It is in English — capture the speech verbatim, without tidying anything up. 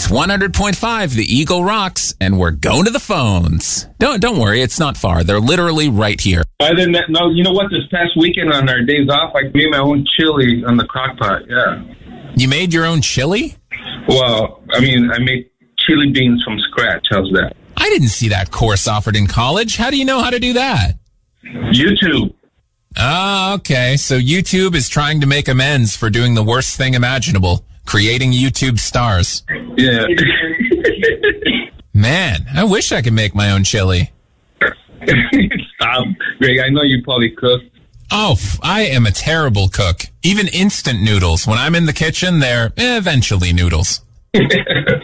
It's one hundred point five, the Eagle Rocks, and we're going to the phones. Don't don't worry, it's not far. They're literally right here. Other than that, no, you know what? This past weekend on our days off, I made my own chili on the crock pot, yeah. You made your own chili? Well, I mean, I made chili beans from scratch. How's that? I didn't see that course offered in college. How do you know how to do that? YouTube. Ah, okay. So YouTube is trying to make amends for doing the worst thing imaginable, creating YouTube stars. Yeah. Man, I wish I could make my own chili. Stop. Greg, I know you probably cook. Oh, I am a terrible cook. Even instant noodles. When I'm in the kitchen, they're eventually noodles.